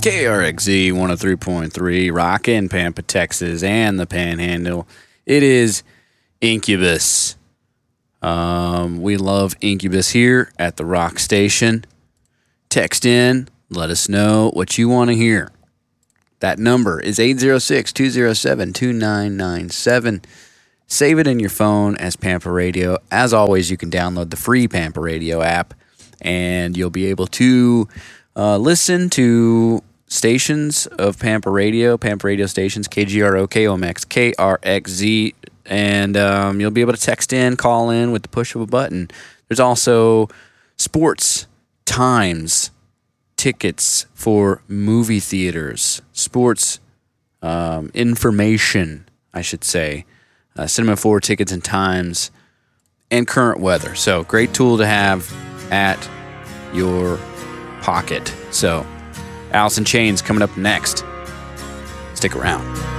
KRXZ 103.3, rockin' Pampa, Texas, and the Panhandle. It is Incubus. We love Incubus here at the Rock Station. Text in, let us know what you want to hear. That number is 806-207-2997. Save it in your phone as Pampa Radio. As always, you can download the free Pampa Radio app, and you'll be able to listen to stations of Pampa Radio stations, KGRO, KOMX, KRXZ, and you'll be able to text in, call in with the push of a button. There's also sports times, tickets for movie theaters, sports information, I should say, Cinema 4 tickets and times, and current weather. So great tool to have at your pocket. So Alice in Chains coming up next. Stick around.